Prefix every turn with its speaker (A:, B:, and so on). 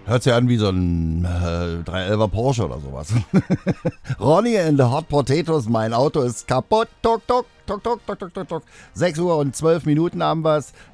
A: Hört sich an wie so ein 311er Porsche oder sowas. Ronnie and the Hot Potatoes, mein Auto ist kaputt. Tok, tok, tok, tok, tok, tok, tok, tok. 6 Uhr und 12 Minuten haben wir's.